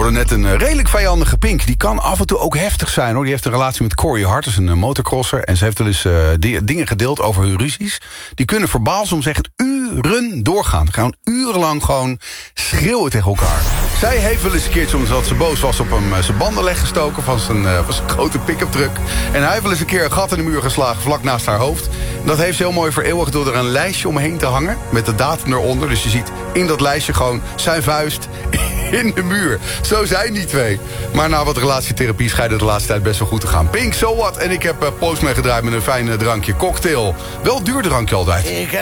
hoorde net een redelijk vijandige Pink. Die kan af en toe ook heftig zijn, hoor. Die heeft een relatie met Corey Hart, dat is een motocrosser. En ze heeft wel eens dingen gedeeld over hun ruzies. Die kunnen verbaal soms echt uren doorgaan. Gewoon urenlang gewoon schreeuwen tegen elkaar. Zij heeft wel eens een keertje, omdat ze boos was op hem, zijn banden leggestoken van zijn grote pick-up truck. En hij heeft wel eens een keer een gat in de muur geslagen vlak naast haar hoofd. Dat heeft ze heel mooi vereeuwigd door er een lijstje omheen te hangen. Met de datum eronder. Dus je ziet in dat lijstje gewoon zijn vuist in de muur. Zo zijn die twee. Maar na wat relatietherapie schijnt het de laatste tijd best wel goed te gaan. Pink, so what? En ik heb Post meegedraaid met een fijn drankje. Cocktail. Wel duur drankje altijd.